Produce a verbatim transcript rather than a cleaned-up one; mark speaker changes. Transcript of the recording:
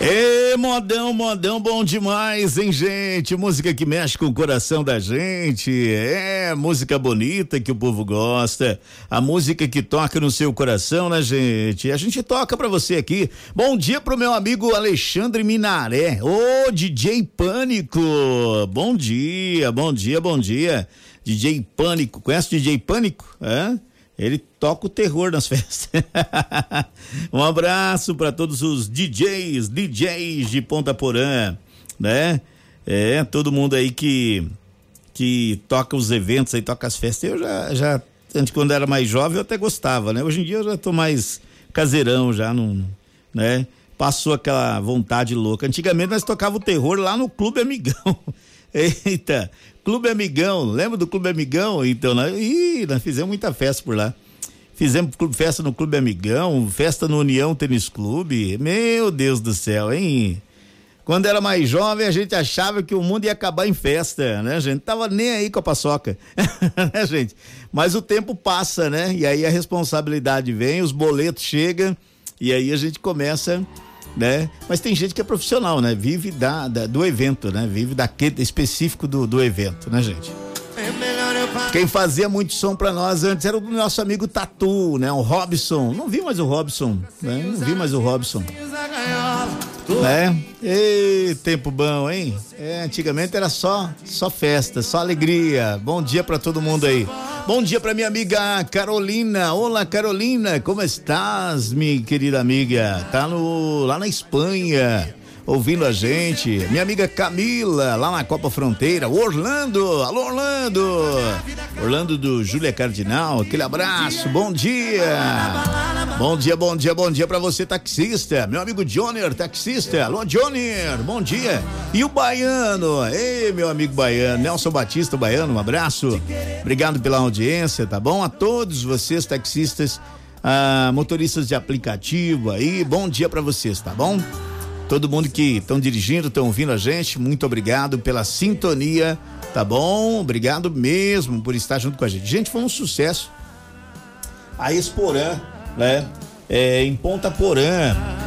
Speaker 1: Ê, modão, modão, bom demais, hein, gente? Música que mexe com o coração da gente. É, música bonita que o povo gosta. A música que toca no seu coração, né, gente? A gente toca pra você aqui. Bom dia pro meu amigo Alexandre Minaré. Ô, D J Pânico. Bom dia, bom dia, bom dia. D J Pânico. Conhece o D J Pânico? É? Ele toca o terror nas festas. Um abraço para todos os D Js, D Js de Ponta Porã, né? É, todo mundo aí que que toca os eventos aí, toca as festas. Eu já, já antes, quando era mais jovem, eu até gostava, né? Hoje em dia eu já tô mais caseirão, já não, né? Passou aquela vontade louca. Antigamente nós tocava o terror lá no Clube Amigão. Eita, Clube Amigão, lembra do Clube Amigão? Então, nós, ih, nós fizemos muita festa por lá. Fizemos festa no Clube Amigão, festa no União Tênis Clube. Meu Deus do céu, hein? Quando era mais jovem, a gente achava que o mundo ia acabar em festa, né, gente? Tava nem aí com a paçoca, né, gente? Mas o tempo passa, né? E aí a responsabilidade vem, os boletos chegam, e aí a gente começa, né? Mas tem gente que é profissional, né? Vive da, da, do evento, né? Vive daquele específico do, do evento, né, gente? Quem fazia muito som pra nós antes era o nosso amigo Tatu, né? O Robson. Não vi mais o Robson, né? Não vi mais o Robson. Né? Ei, tempo bom, hein? É, antigamente era só, só festa, só alegria. Bom dia pra todo mundo aí. Bom dia pra minha amiga Carolina. Olá, Carolina, como estás, minha querida amiga? Tá no, lá na Espanha, ouvindo a gente. Minha amiga Camila, lá na Copa Fronteira. Orlando, alô Orlando. Orlando do Júlia Cardinal, aquele abraço, bom dia. Bom dia, bom dia, bom dia pra você, taxista. Meu amigo Jonior, taxista. Alô, Jonior, bom dia. E o Baiano, ei, meu amigo Baiano, Nelson Batista, Baiano, um abraço. Obrigado pela audiência, tá bom? A todos vocês, taxistas, ah, motoristas de aplicativo aí, bom dia pra vocês, tá bom? Todo mundo que estão dirigindo, estão ouvindo a gente, muito obrigado pela sintonia, tá bom? Obrigado mesmo por estar junto com a gente. Gente, foi um sucesso. A Exporã, né? É, em Ponta Porã,